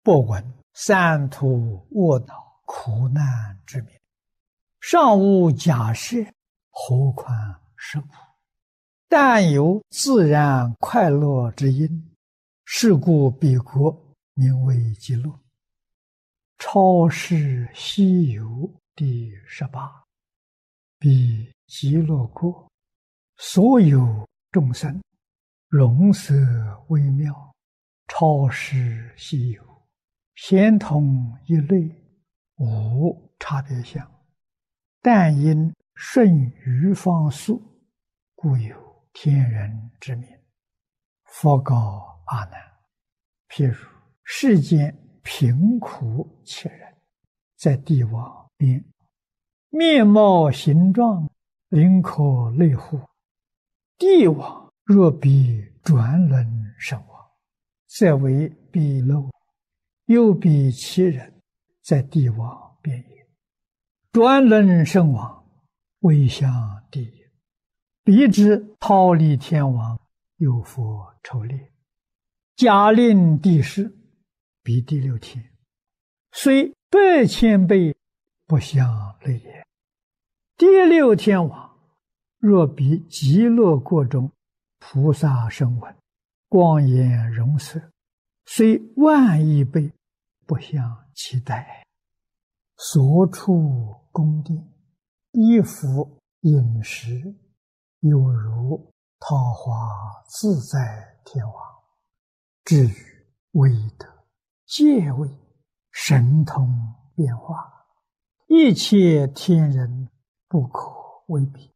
不闻三途卧倒苦难之名，尚无假设，何况实苦？但有自然快乐之因，是故彼国名为极乐。超世西游第18，彼极乐国，所有众生容色微妙，超世西游，咸同一类，无差别相，但因顺于方速，故有天人之名。佛告阿难：譬如世间贫苦切人，在地网边，面貌形状，灵可类乎？地网若比转轮圣王，则为彼漏；又比其人，在地网边也。转轮圣王，为向地也。彼之忉利天王，有佛抽列，假令地势，彼第六天，虽100,000倍，不相类也。第六天王，若比极乐国中菩萨声闻，光颜容色，虽10000亿倍，不相期待。所处宫殿，衣服饮食，有如桃花自在天王。至于威德、戒位、神通变化，一切天人不可为比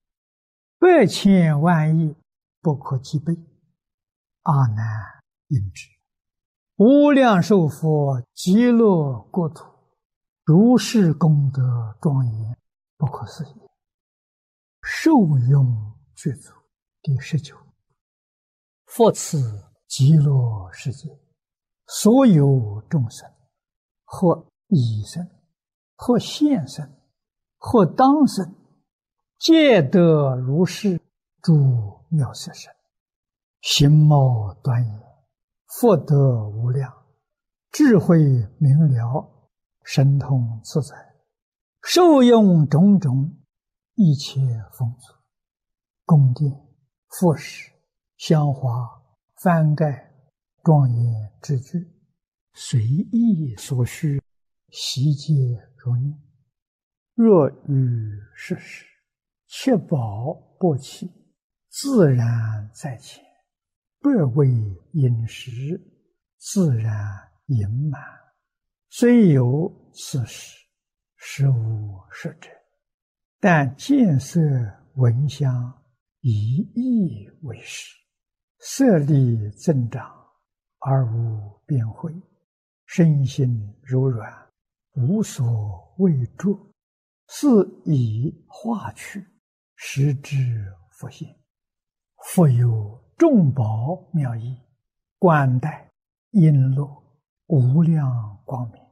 ，100,000万亿不可计备。阿难应知，无量寿佛极乐国土，如是功德庄严，不可思议。受用具足第19。复此极乐世界，所有众生，或已生，或现生，或当生，皆得如是诸妙色身，形貌端严，福德无量，智慧明了，神通自在，受用种种一切丰足，宫殿、服饰、香花、幡盖、庄严之具，随意所需，悉皆如念。若遇世事，确保不弃，自然在前，不为饮食，自然盈满。虽有此事，实无实者，但见色闻香，以意为实，色力增长，而无变慧，身心柔软，无所畏著，是以化去，实之复现。复有众宝妙义，冠带璎珞，无量光明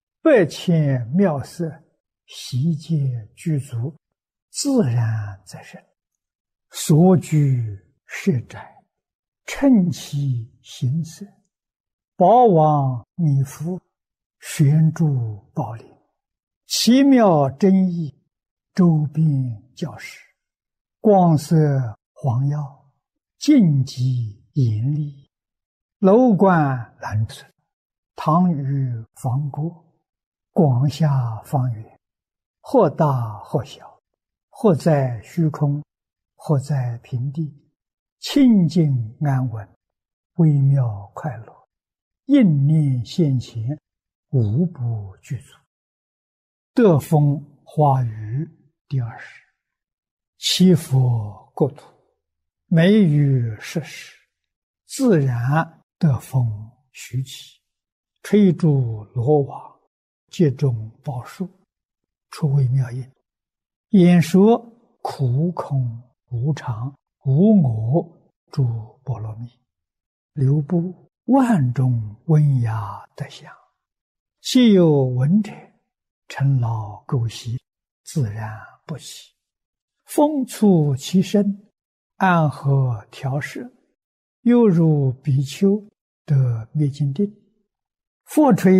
，100,000妙色，悉皆具足，自然在身。所居舍宅，称其形色，宝王弥覆，悬诸宝林，奇妙真义，周边教室，光色黄耀，净极严厉，楼观蓝色，堂宇方郭，广厦方圆，或大或小，或在虚空，或在平地，清净安稳，微妙快乐，应念现前，无不具足。得风花雨第20。其佛国土，每于世时，自然得风徐起，吹诸罗网，皆中宝树，出微妙音，演说苦空无常无我诸波罗蜜，流布万种温雅德相，既有闻者，尘劳垢习，自然不起。风促其身，安和调摄，犹如比丘得灭尽定。复吹